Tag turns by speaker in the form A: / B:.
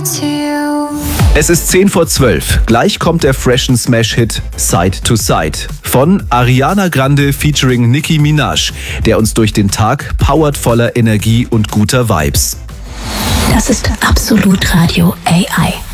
A: Es ist 10 vor 12. Gleich kommt der freshen Smash-Hit Side to Side von Ariana Grande featuring Nicki Minaj, der uns durch den Tag powert voller Energie und guter Vibes.
B: Das ist Absolut Radio AI.